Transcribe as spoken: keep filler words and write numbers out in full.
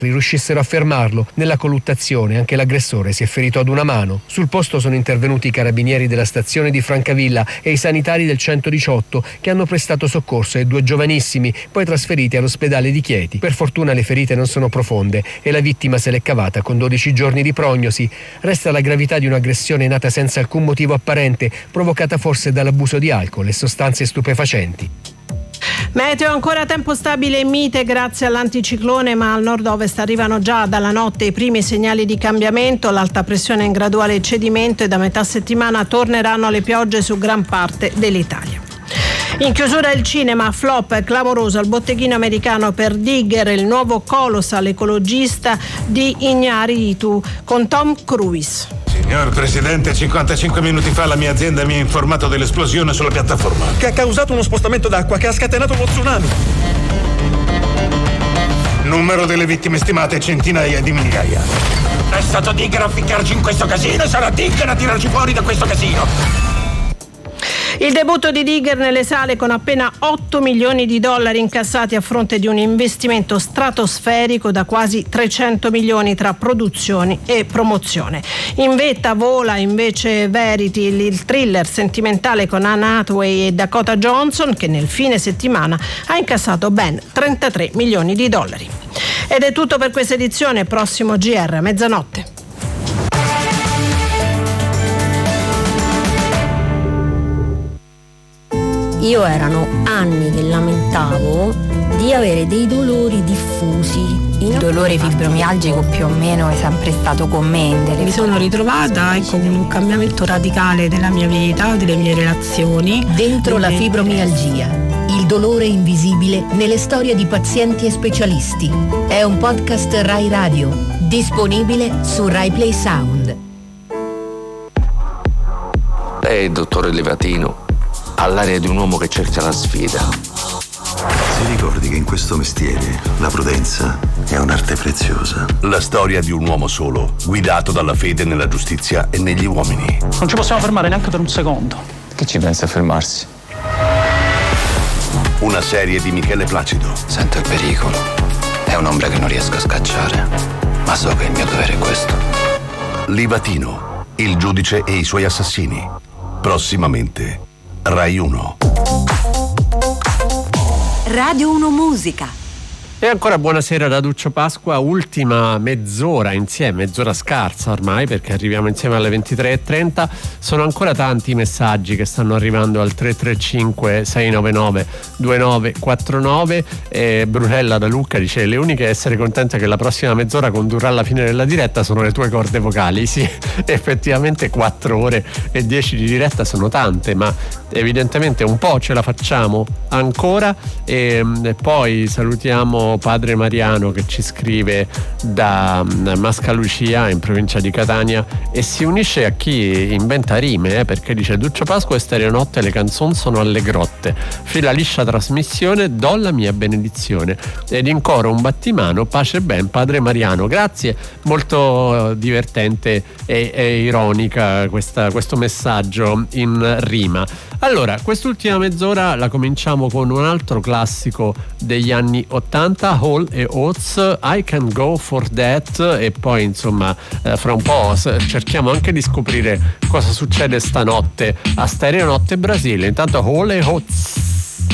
riuscissero a fermarlo. Nella colluttazione anche l'aggressore si è ferito ad una mano. Sul posto sono intervenuti i carabinieri della stazione di Francavilla e i sanitari del centodiciotto che hanno prestato soccorso ai due giovanissimi, poi trasferiti all'ospedale di Chieti. Per fortuna le ferite non sono profonde e la vittima se l'è cavata con dodici giorni di prognosi. Resta la gravità di un'aggressione nata senza alcun motivo apparente, provocata forse dall'abuso di alcol e sostanze stupefacenti. Meteo ancora tempo stabile e mite grazie all'anticiclone, ma al nord-ovest arrivano già dalla notte i primi segnali di cambiamento, l'alta pressione in graduale cedimento e da metà settimana torneranno le piogge su gran parte dell'Italia. In chiusura il cinema, flop clamoroso al botteghino americano per Digger, il nuovo colossal ecologista di Iñárritu con Tom Cruise. Signor Presidente, cinquantacinque minuti fa la mia azienda mi ha informato dell'esplosione sulla piattaforma. Che ha causato uno spostamento d'acqua che ha scatenato uno tsunami. Numero delle vittime stimate centinaia di migliaia. È stato Digger a ficcarci in questo casino e sarà Digger a tirarci fuori da questo casino. Il debutto di Digger nelle sale con appena otto milioni di dollari incassati a fronte di un investimento stratosferico da quasi trecento milioni tra produzioni e promozione. In vetta vola invece Verity, il thriller sentimentale con Anne Hathaway e Dakota Johnson, che nel fine settimana ha incassato ben trentatré milioni di dollari. Ed è tutto per questa edizione, prossimo G R a mezzanotte. Io erano anni che lamentavo di avere dei dolori diffusi. Il dolore fibromialgico più o meno è sempre stato con me. Mi sono ritrovata con un cambiamento radicale della mia vita, delle mie relazioni. Dentro la fibromialgia, il dolore invisibile nelle storie di pazienti e specialisti. È un podcast Rai Radio, disponibile su Rai Play Sound. Lei, dottore Livatino, ha l'aria di un uomo che cerca la sfida. Si ricordi che in questo mestiere la prudenza è un'arte preziosa. La storia di un uomo solo, guidato dalla fede nella giustizia e negli uomini. Non ci possiamo fermare neanche per un secondo. Che ci pensa a fermarsi? Una serie di Michele Placido. Sento il pericolo. È un'ombra che non riesco a scacciare, ma so che il mio dovere è questo. Livatino, il giudice e i suoi assassini. Prossimamente Rai uno. Radio uno Musica. E ancora buonasera da Duccio Pasqua, ultima mezz'ora insieme, mezz'ora scarsa ormai perché arriviamo insieme alle ventitré e trenta. Sono ancora tanti i messaggi che stanno arrivando al tre tre cinque sei nove nove due nove quattro nove. E Brunella da Lucca dice: le uniche a essere contenta che la prossima mezz'ora condurrà alla fine della diretta sono le tue corde vocali. Sì, effettivamente quattro ore e dieci di diretta sono tante, ma evidentemente un po' ce la facciamo ancora. E, e poi salutiamo Padre Mariano che ci scrive da Mascalucia in provincia di Catania e si unisce a chi inventa rime, eh, perché dice: Duccio Pasqua e Stereonotte, le canzoni sono alle grotte, fila liscia trasmissione, do la mia benedizione, ed in coro un battimano, pace e ben Padre Mariano. Grazie, molto divertente e, e ironica questa, questo messaggio in rima. Allora, quest'ultima mezz'ora la cominciamo con un altro classico degli anni ottanta, Hall e Oates, I Can Go For That, e poi insomma eh, fra un po' cerchiamo anche di scoprire cosa succede stanotte a Stereonotte Brasile. Intanto Hall e Oates.